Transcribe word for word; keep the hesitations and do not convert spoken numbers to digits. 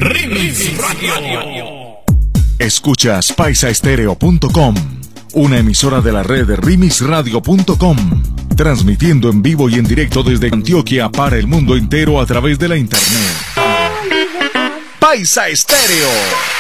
Remix Radio. Escuchas paisa estéreo punto com, una emisora de la red de remix radio punto com, transmitiendo en vivo y en directo desde Antioquia para el mundo entero a través de la internet. Paisa Estéreo.